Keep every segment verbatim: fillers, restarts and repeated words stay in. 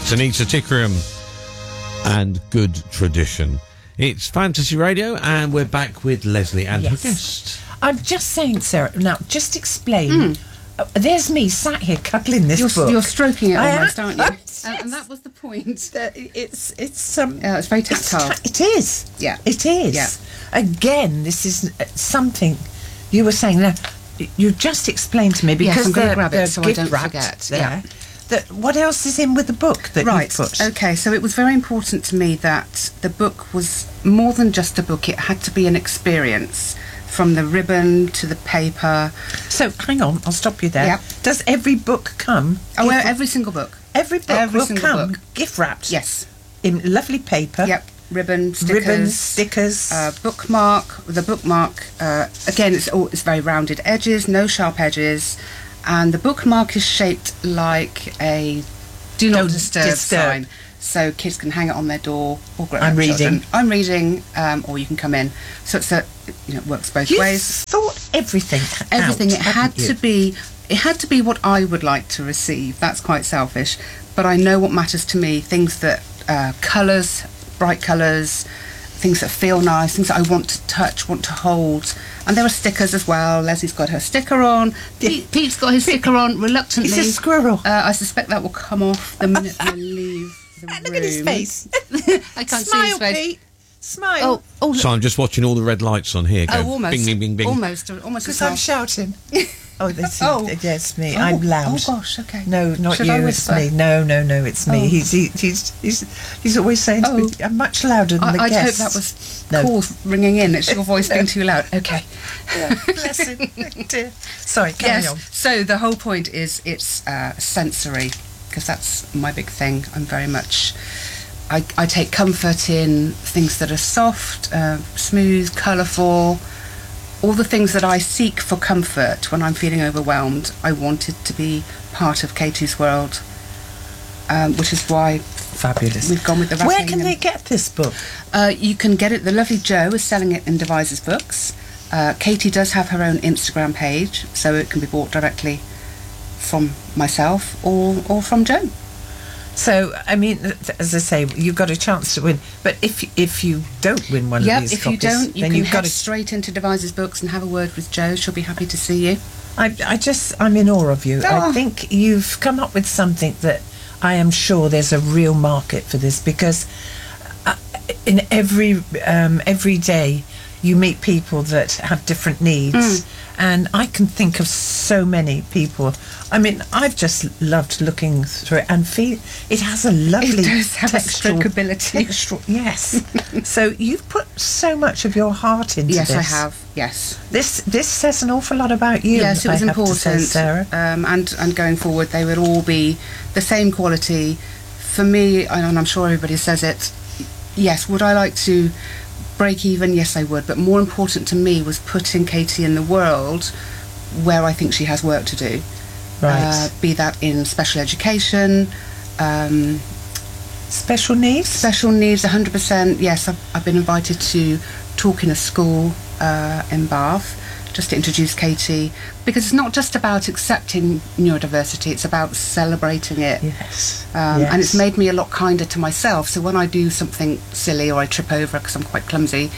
Tanita Tikaram and Good Tradition. It's Fantasy Radio, and we're back with Leslie and Yes. her guest. I'm just saying, Sarah, now, just explain. Mm. Uh, there's me sat here cuddling this You're, book. you're stroking it I almost, am. aren't you? Yes. Uh, and that was the point. Uh, it's, it's, um... Yeah, it's very it's tactile. ta- it is. Yeah. It is. Yeah. Again, this is uh, something you were saying. Now, you just explained to me, Yes, because I'm gonna they're, grab it they're so I gift don't wrapped forget. there, Yeah. that what else is in with the book that Right, you put? okay, so it was very important to me that the book was more than just a book. It had to be an experience, from the ribbon to the paper. So, hang on, I'll stop you there. Yep. Does every book come... Oh, gift- well, every single book. every book every will single come book. gift wrapped? Yes. In lovely paper. Yep, ribbon, stickers. Ribbons, stickers. Uh, bookmark. The bookmark, uh, again, it's, all, it's very rounded edges, no sharp edges. And the bookmark is shaped like a do not Don't disturb, disturb. sign. So kids can hang it on their door, or grown I'm up reading. children. I'm reading, um, or you can come in. So it's a, you know, it works both you ways. thought everything Everything. out, It had hadn't you? to be. It had to be what I would like to receive. That's quite selfish, but I know what matters to me. Things that uh, colours, bright colours, things that feel nice, things that I want to touch, want to hold. And there are stickers as well. Leslie's got her sticker on. Pete, Pete's got his sticker on reluctantly. He's a squirrel. Uh, I suspect that will come off the minute we leave the room. Look at his face. I can't Smile, see his face. Pete. Smile. Oh, oh, So I'm just watching all the red lights on here. oh, Go almost. bing, bing, bing, bing. Almost, almost. Because as I'm well. shouting. Oh, that's Oh. it. Yes, me. Oh, I'm loud. Oh gosh, okay. No, not Should you. I It's whisper? me. No, no, no. It's me. Oh. He's, he, he's he's he's always saying to Oh. me, "I'm much louder than the I, I'd hope guests." that was No. calls ringing in. It's your voice being too loud. Okay. Bless him. Dear. Sorry, carry Yes. on. So the whole point is it's uh, sensory, because that's my big thing. I'm very much. I, I take comfort in things that are soft, uh, smooth, colourful. All the things that I seek for comfort when I'm feeling overwhelmed, I wanted to be part of Katie's world, um, which is why Fabulous. we've gone with the wrapping. Where can and- they get this book? Uh, you can get it. The lovely Jo is selling it in Devises Books. Uh, Katie does have her own Instagram page, so it can be bought directly from myself or or from Jo. So, I mean, as I say, you've got a chance to win. But if if you don't win one Yep. of these If copies, you don't, you then can you've head got to. straight into Devises Books and have a word with Jo. She'll be happy to see you. I, I just, I'm in awe of you. Oh. I think you've come up with something that I am sure there's a real market for this, because uh, in every um, every day you meet people that have different needs, Mm. and I can think of so many people. I mean, I've just loved looking through it and feel it has a lovely It does have a textural- strokeability. textural- yes. So you've put so much of your heart into Yes, this. I have. Yes. This this says an awful lot about you. Yes, it was I have to important. say, Sarah. Um, and and going forward, they would all be the same quality. For me, and I'm sure everybody says it. Yes, would I like to break even? Yes, I would. But more important to me was putting Katie in the world where I think she has work to do. Right. Uh, be that in special education, um, Special needs? special needs, one hundred percent. Yes, I've, I've been invited to talk in a school uh, in Bath, just to introduce Katie, because it's not just about accepting neurodiversity, it's about celebrating it. Yes. Um, yes. And it's made me a lot kinder to myself. So when I do something silly or I trip over because I'm quite clumsy,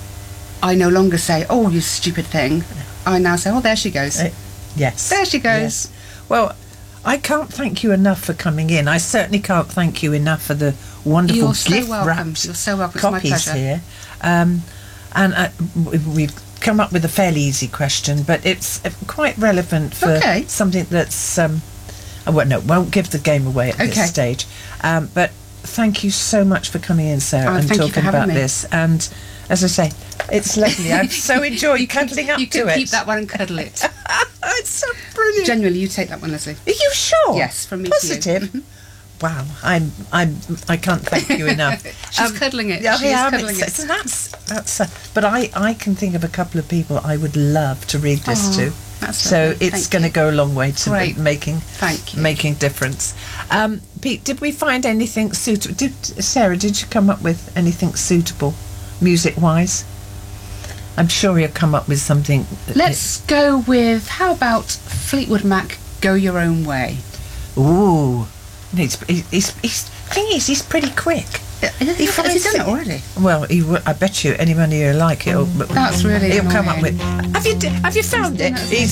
I no longer say, "Oh, you stupid thing." I now say, "Oh, there she goes." Uh, yes. There she goes. Yes. Well, I can't thank you enough for coming in. I certainly can't thank you enough for the wonderful You're so gift welcome. wrapped You're so welcome. It's my copies pleasure. here. Um, and uh, w- we've come up with a fairly easy question, but it's uh, quite relevant for Okay. something that's... Um, I won't, no, won't give the game away at Okay. this stage. Um, but thank you so much for coming in, Sarah, Oh, and thank you talking for having about me. this. And as I say, it's lovely. I've so enjoyed cuddling up You to can it. keep that one and cuddle it. It's so brilliant. Genuinely, you take that one, Leslie. Are you sure? Yes, from me to you. Positive. Wow, I'm, I'm, I can't thank you enough. She's cuddling it. Yeah, She I is am. cuddling It's, it. it's- that's, that's. Uh, but I, I can think of a couple of people I would love to read this Oh, to. that's so lovely. it's Thank going to you. go a long way to Great. making, Thank you. making difference. Um, Pete, did we find anything suitable? Did Sarah? Did you come up with anything suitable, music-wise? I'm sure you'll come up with something. Let's go with, how about Fleetwood Mac, Go Your Own Way? Ooh, He's, he's, he's, he's thing is, he's pretty quick. He He has finds he done it- it already? Well, he w- I bet you any money you like, it'll. That's really He'll come up annoying. with. Have you d- have you found it? That's He's